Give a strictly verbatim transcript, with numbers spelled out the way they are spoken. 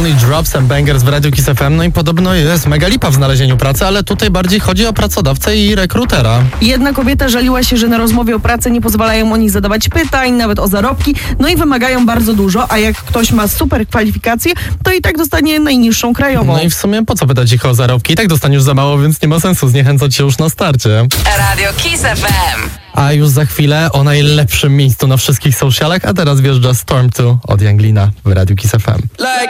Only Drops and Bangers w Radiu Kiss F M. No i podobno jest mega lipa w znalezieniu pracy, ale tutaj bardziej chodzi o pracodawcę i rekrutera. Jedna kobieta żaliła się, że na rozmowie o pracy nie pozwalają oni zadawać pytań, nawet o zarobki, no i wymagają bardzo dużo, a jak ktoś ma super kwalifikacje, to i tak dostanie najniższą krajową. No i w sumie po co pytać ich o zarobki? I tak dostaniesz za mało, więc nie ma sensu zniechęcać się już na starcie. Radio Kiss F M. A już za chwilę o najlepszym miejscu na wszystkich socialach, a teraz wjeżdża Storm two od Younglina w Radiu Kiss F M. Like